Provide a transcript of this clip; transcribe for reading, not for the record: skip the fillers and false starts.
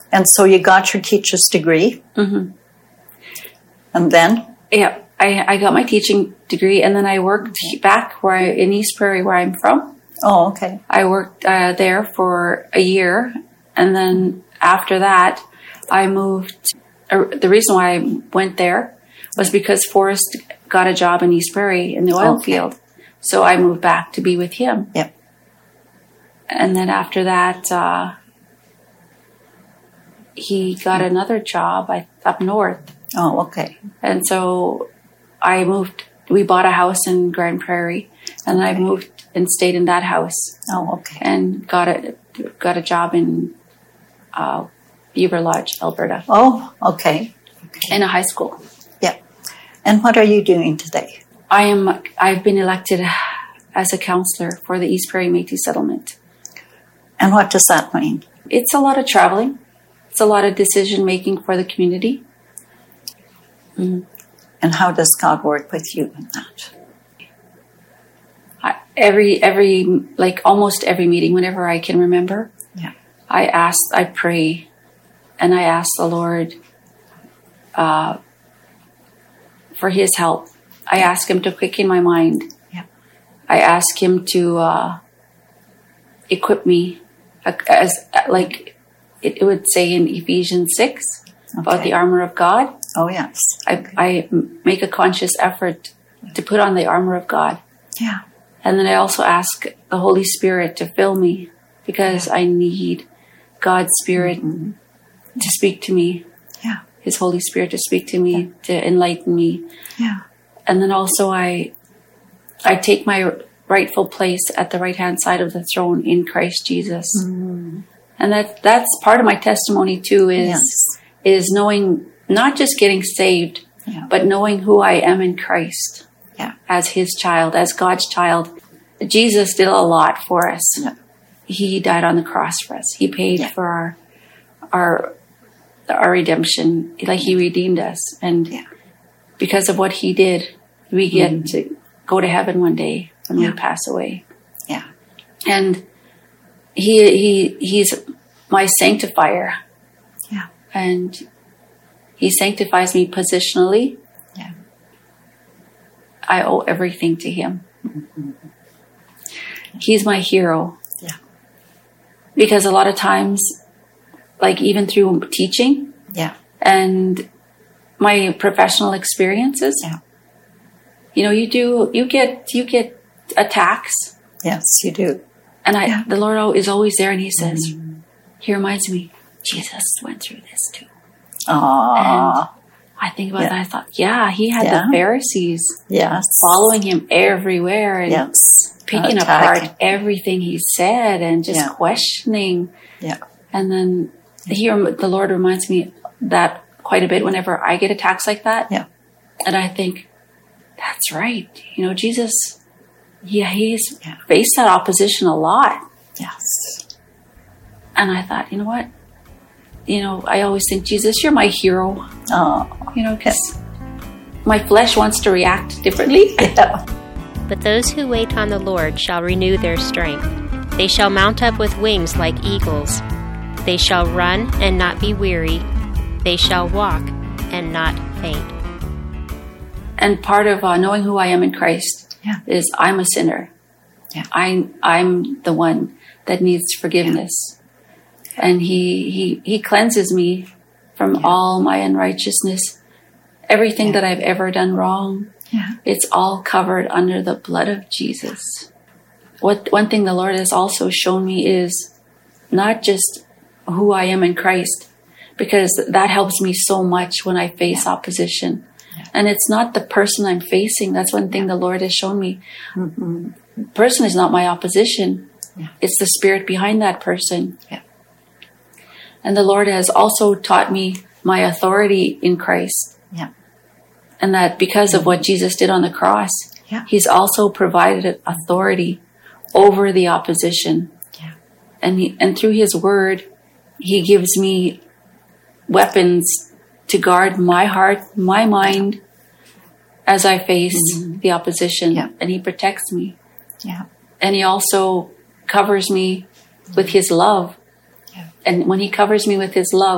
And so you got your teacher's degree. Mm-hmm. And then? Yeah, I got my teaching degree, and then I worked back in East Prairie, where I'm from. Oh, okay. I worked there for a year, and then after that, I moved. The reason why I went there was because Forrest got a job in East Prairie in the oil field. So I moved back to be with him. Yep. And then after that, he got another job up north. Oh, okay. And so I moved. We bought a house in Grand Prairie, and I moved and stayed in that house. Oh, okay. And got a job in Beaver Lodge, Alberta. Oh, okay. In a high school. Yeah. And what are you doing today? I've been elected as a counselor for the East Prairie Métis settlement. And what does that mean? It's a lot of traveling. It's a lot of decision making for the community. Mm. And how does God work with you in that? Almost every meeting, whenever I can remember, I pray, and I ask the Lord for His help. I ask Him to quicken my mind. Yeah. I ask Him to equip me, as it would say in Ephesians 6 about the armor of God. Oh, yes. I make a conscious effort to put on the armor of God. Yeah. And then I also ask the Holy Spirit to fill me, because I need God's Spirit to speak to me. Yeah. His Holy Spirit to speak to me, to enlighten me. Yeah. And then also I take my rightful place at the right-hand side of the throne in Christ Jesus. Mm. And that's part of my testimony too, is knowing, not just getting saved, but knowing who I am in Christ. Yeah. As His child, as God's child. Jesus did a lot for us. Yeah. He died on the cross for us. He paid for our redemption. Like, He redeemed us. And because of what He did, we get to go to heaven one day when we pass away. Yeah. And He's my sanctifier. Yeah. And He sanctifies me positionally. Yeah. I owe everything to Him. Mm-hmm. He's my hero. Yeah. Because a lot of times, like even through teaching and my professional experiences, you get attacks. Yes, you do. And the Lord is always there, and He says, He reminds me, Jesus went through this too. Aww. And I think about that. I thought, He had the Pharisees following Him everywhere and picking apart everything He said and just questioning. Yeah. And then the Lord reminds me that quite a bit whenever I get attacks like that. Yeah. And I think, that's right. Jesus, He's faced that opposition a lot. Yes. And I thought, you know what? I always think, Jesus, you're my hero. Oh. Because my flesh wants to react differently. Yeah. But those who wait on the Lord shall renew their strength. They shall mount up with wings like eagles. They shall run and not be weary. They shall walk and not faint. And part of knowing who I am in Christ is I'm a sinner. Yeah. I'm the one that needs forgiveness. And He cleanses me from all my unrighteousness. Everything that I've ever done wrong, it's all covered under the blood of Jesus. One thing the Lord has also shown me is not just who I am in Christ, because that helps me so much when I face opposition. And it's not the person I'm facing. That's one thing the Lord has shown me. Mm-hmm. The person is not my opposition. It's the spirit behind that person. And the Lord has also taught me my authority in Christ. Yeah. And that because of what Jesus did on the cross, He's also provided authority over the opposition. Yeah. And through His word, He gives me weapons to guard my heart, my mind, as I face the opposition. Yeah. And He protects me. Yeah. And He also covers me with His love. Yeah. And when He covers me with His love,